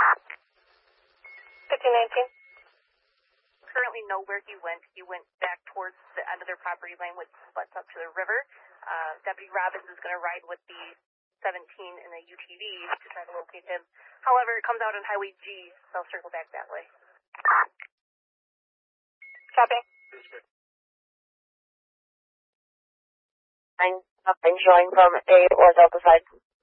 1519. Currently know where he went. He went back towards the end of their property line, which butts up to the river. Deputy Robbins is going to ride with the 17 in a UTV to try to locate him. However, it comes out on Highway G, so I'll circle back that way. Copy. I'm showing from A or Delta side.